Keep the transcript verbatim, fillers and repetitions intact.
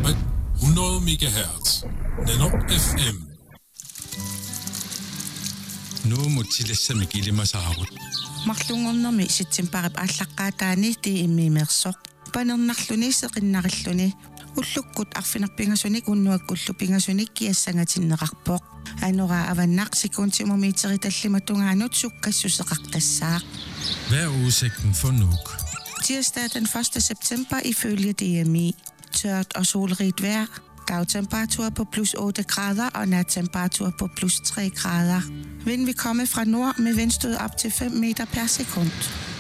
med hundrede megahertz. Nanok F M. Nu må tillæse mig gilde mig saarut. Marlungornermi sitsimparip ааllaqqaataani tiimi imersoq panernerluni seqinnarilluni ullukkut arfinarpingasunik unnuakkullu pingasunik kiassangatinneqarpoq anora avannaq sekuntimumiiteri tallimatungaanut sukkassuseqartassaaq. Hvad er udsigten for Nuuk? Tirsdag den første september ifølge D M I. Tørt og solrigt vejr. Dagtemperatur på plus otte grader og nattemperatur på plus tre grader. Vind vil komme fra nord med vindstød op til fem meter per sekund.